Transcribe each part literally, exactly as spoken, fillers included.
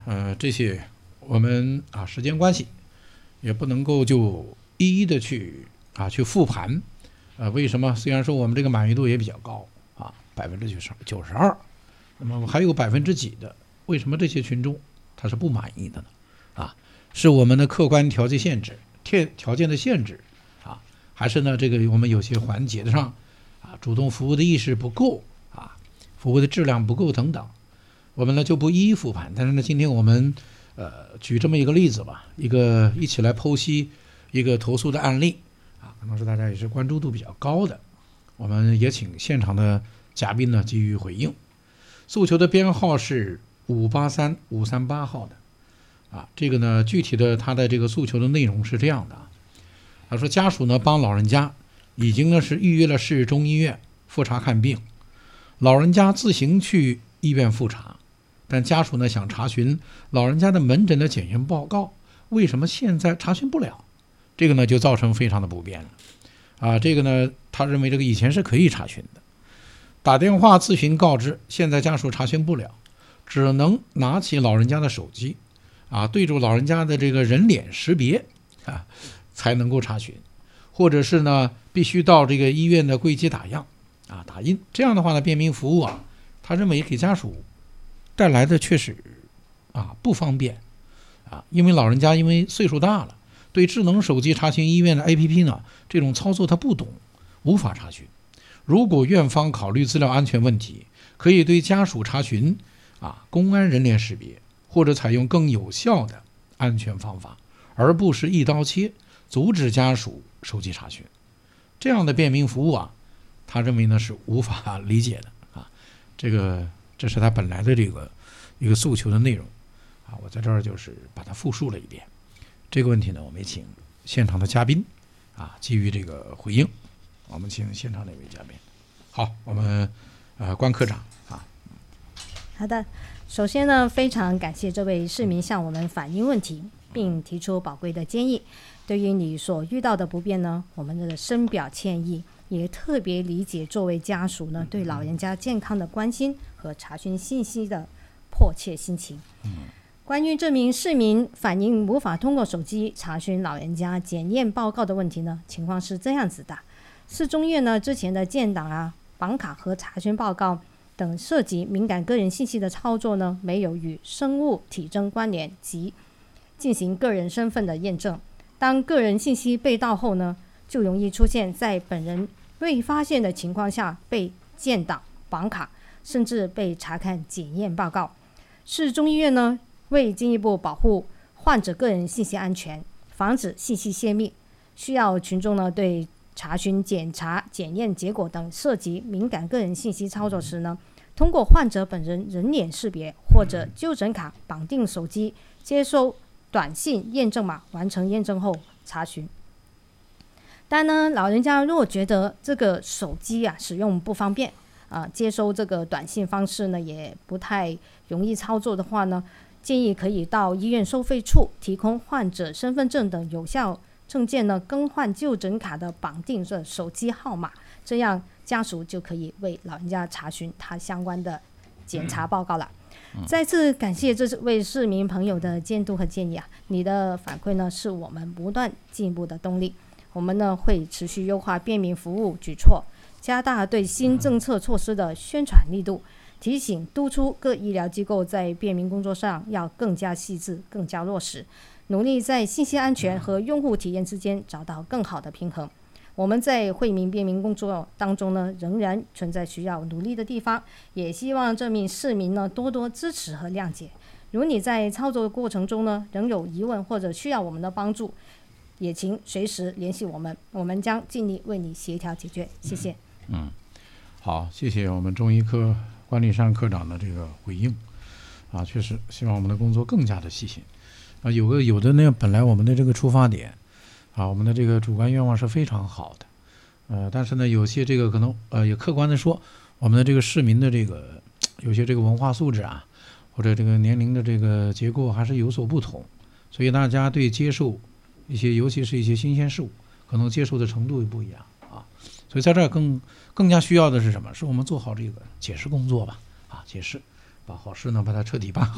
呃，这些我们啊时间关系也不能够就一一的去啊去复盘。呃，为什么？虽然说我们这个满意度也比较高啊，百分之九十九十二，那么还有百分之几的，为什么这些群众他是不满意的呢？啊，是我们的客观条件限制、条条件的限制啊，还是呢这个我们有些环节的上啊，主动服务的意识不够啊，服务的质量不够等等，我们呢就不一一复盘。但是呢，今天我们呃举这么一个例子吧，一个一起来剖析一个投诉的案例。啊，可能是大家也是关注度比较高的，我们也请现场的嘉宾呢给予回应。诉求的编号是五八三五三八号的，啊，这个呢具体的他的这个诉求的内容是这样的啊，他说家属呢帮老人家已经呢是预约了市中医院复查看病，老人家自行去医院复查，但家属呢想查询老人家的门诊的检验报告，为什么现在查询不了？这个呢就造成非常的不便了啊！这个呢，他认为这个以前是可以查询的，打电话咨询告知，现在家属查询不了，只能拿起老人家的手机啊，对住老人家的这个人脸识别啊，才能够查询，或者是呢必须到这个医院的柜机打样啊打印，这样的话呢便民服务啊，他认为给家属带来的确实啊不方便啊，因为老人家因为岁数大了。对智能手机查询医院的 A P P 呢，这种操作他不懂，无法查询。如果院方考虑资料安全问题，可以对家属查询啊公安人脸识别，或者采用更有效的安全方法，而不是一刀切阻止家属手机查询。这样的便民服务啊，他认为呢是无法理解的啊。这个这是他本来的这个一个诉求的内容啊，我在这儿就是把它复述了一遍。这个问题呢，我们也请现场的嘉宾啊给予这个回应。我们请现场哪位嘉宾？好，我们呃关科长啊。 好的，首先呢，非常感谢这位市民向我们反映问题，并提出宝贵的建议。对于你所遇到的不便呢，我们的深表歉意，也特别理解作为家属呢对老人家健康的关心和查询信息的迫切心情。嗯。关于这名市民反映无法通过手机查询老人家检验报告的问题呢，情况是这样子的：市中院呢之前的建档啊、绑卡和查询报告等涉及敏感个人信息的操作呢，没有与生物体征关联及进行个人身份的验证。当个人信息被盗后呢，就容易出现在本人未发现的情况下被建档、绑卡，甚至被查看检验报告。市中医院呢，为进一步保护患者个人信息安全，防止信息泄密，需要群众呢对查询、检查、检验结果等涉及敏感个人信息操作时呢，通过患者本人人脸识别或者就诊卡绑定手机，接收短信验证码，完成验证后查询。但呢，老人家如果觉得这个手机啊使用不方便啊、呃，接收这个短信方式呢也不太容易操作的话呢，建议可以到医院收费处提供患者身份证等有效证件呢，更换就诊卡的绑定的手机号码，这样家属就可以为老人家查询他相关的检查报告了。嗯、再次感谢这位市民朋友的监督和建议啊，你的反馈呢是我们不断进步的动力。我们呢会持续优化便民服务举措，加大对新政策措施的宣传力度。提醒督促各医疗机构在便民工作上要更加细致、更加落实，努力在信息安全和用户体验之间找到更好的平衡。我们在惠民便民工作当中呢，仍然存在需要努力的地方，也希望这名市民呢多多支持和谅解。如你在操作过程中呢仍有疑问或者需要我们的帮助，也请随时联系我们，我们将尽力为你协调解决。谢谢。 嗯，好，谢谢我们中医科关立山科长的这个回应啊，确实希望我们的工作更加的细心啊。有个有的呢，本来我们的这个出发点啊，我们的这个主观愿望是非常好的，呃，但是呢，有些这个可能呃也客观的说，我们的这个市民的这个有些这个文化素质啊，或者这个年龄的这个结构还是有所不同，所以大家对接受一些尤其是一些新鲜事物，可能接受的程度也不一样啊。所以在这儿更更加需要的是什么？是我们做好这个解释工作吧，啊，解释，把好事呢把它彻底办好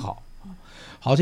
好，